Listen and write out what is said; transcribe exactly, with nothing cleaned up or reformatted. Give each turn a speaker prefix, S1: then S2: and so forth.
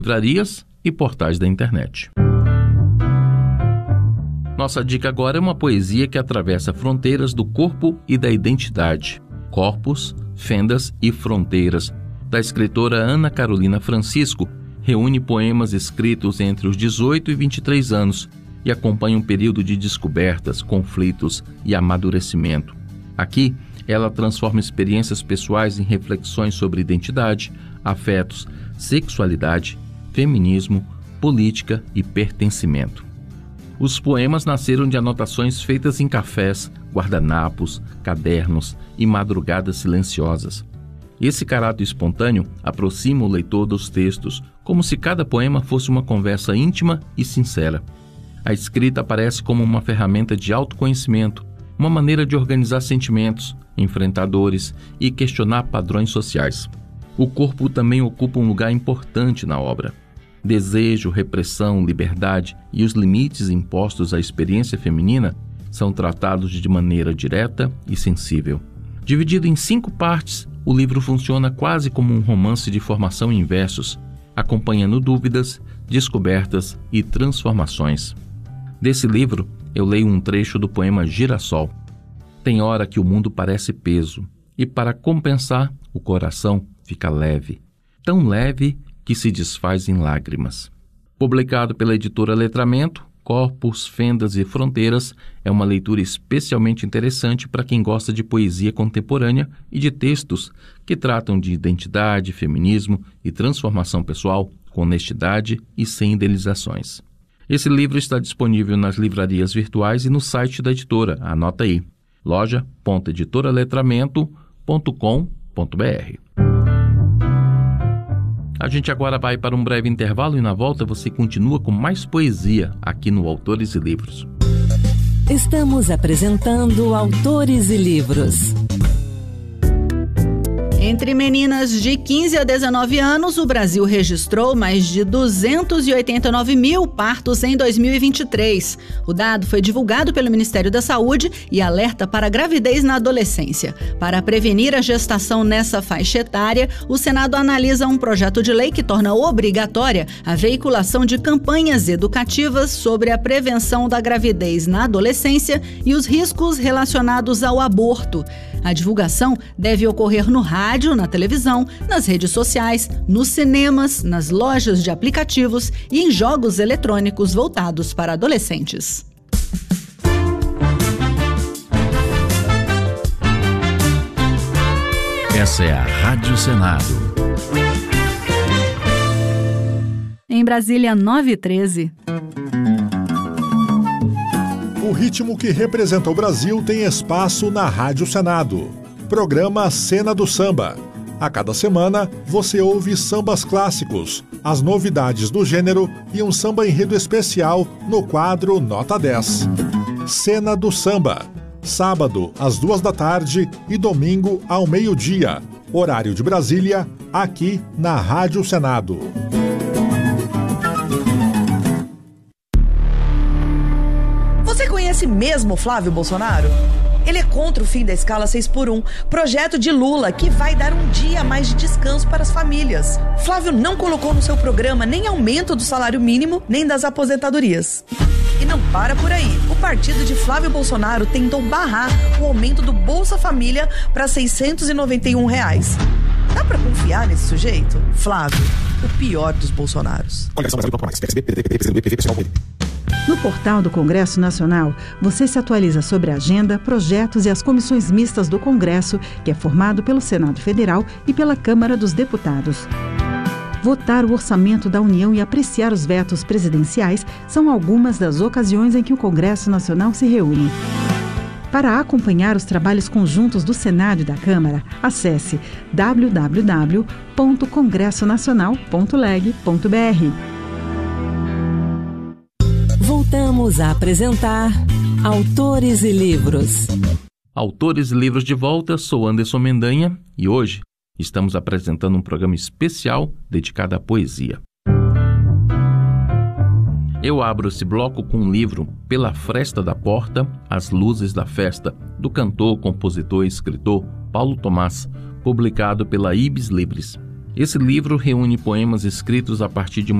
S1: livrarias e portais da internet. Nossa dica agora é uma poesia que atravessa fronteiras do corpo e da identidade. Corpos, Fendas e Fronteiras, da escritora Ana Carolina Francisco, reúne poemas escritos entre os dezoito e vinte e três anos e acompanha um período de descobertas, conflitos e amadurecimento. Aqui, ela transforma experiências pessoais em reflexões sobre identidade, afetos, sexualidade, feminismo, política e pertencimento. Os poemas nasceram de anotações feitas em cafés, guardanapos, cadernos e madrugadas silenciosas. Esse caráter espontâneo aproxima o leitor dos textos, como se cada poema fosse uma conversa íntima e sincera. A escrita aparece como uma ferramenta de autoconhecimento, uma maneira de organizar sentimentos, enfrentar dores e questionar padrões sociais. O corpo também ocupa um lugar importante na obra. Desejo, repressão, liberdade e os limites impostos à experiência feminina são tratados de maneira direta e sensível. Dividido em cinco partes, o livro funciona quase como um romance de formação em versos, acompanhando dúvidas, descobertas e transformações. Desse livro, eu leio um trecho do poema Girassol. Tem hora que o mundo parece peso, e para compensar, o coração fica leve. Tão leve que se desfaz em lágrimas. Publicado pela editora Letramento, Corpos, Fendas e Fronteiras é uma leitura especialmente interessante para quem gosta de poesia contemporânea e de textos que tratam de identidade, feminismo e transformação pessoal com honestidade e sem idealizações. Esse livro está disponível nas livrarias virtuais e no site da editora. Anota aí, loja ponto editora letramento ponto com ponto b r. A gente agora vai para um breve intervalo e na volta você continua com mais poesia aqui no Autores e Livros.
S2: Estamos apresentando Autores e Livros. Entre meninas de quinze a dezenove anos, o Brasil registrou mais de duzentos e oitenta e nove mil partos em dois mil e vinte e três. O dado foi divulgado pelo Ministério da Saúde e alerta para a gravidez na adolescência. Para prevenir a gestação nessa faixa etária, o Senado analisa um projeto de lei que torna obrigatória a veiculação de campanhas educativas sobre a prevenção da gravidez na adolescência e os riscos relacionados ao aborto. A divulgação deve ocorrer no rádio, na televisão, nas redes sociais, nos cinemas, nas lojas de aplicativos e em jogos eletrônicos voltados para adolescentes.
S3: Essa é a Rádio Senado.
S2: Em Brasília, nove e treze.
S4: O ritmo que representa o Brasil tem espaço na Rádio Senado. Programa Cena do Samba. A cada semana, você ouve sambas clássicos, as novidades do gênero e um samba enredo especial no quadro Nota dez. Cena do Samba. Sábado, às duas da tarde e domingo, ao meio-dia. Horário de Brasília, aqui na Rádio Senado.
S5: Você conhece mesmo Flávio Bolsonaro? Ele é contra o fim da escala seis por um, projeto de Lula que vai dar um dia a mais de descanso para as famílias. Flávio não colocou no seu programa nem aumento do salário mínimo, nem das aposentadorias. E não para por aí. O partido de Flávio Bolsonaro tentou barrar o aumento do Bolsa Família para seiscentos e noventa e um reais. Dá pra confiar nesse sujeito? Flávio, o pior dos Bolsonaros.
S6: No portal do Congresso Nacional, você se atualiza sobre a agenda, projetos e as comissões mistas do Congresso, que é formado pelo Senado Federal e pela Câmara dos Deputados. Votar o orçamento da União e apreciar os vetos presidenciais são algumas das ocasiões em que o Congresso Nacional se reúne. Para acompanhar os trabalhos conjuntos do Senado e da Câmara, acesse w w w ponto congresso nacional ponto leg ponto b r.
S2: Voltamos a apresentar Autores e Livros.
S1: Autores e Livros de volta, sou Anderson Mendanha e hoje estamos apresentando um programa especial dedicado à poesia. Eu abro esse bloco com um livro Pela Fresta da Porta, As Luzes da Festa, do cantor, compositor e escritor Paulo Thomaz, publicado pela Ibis Libris. Esse livro reúne poemas escritos a partir de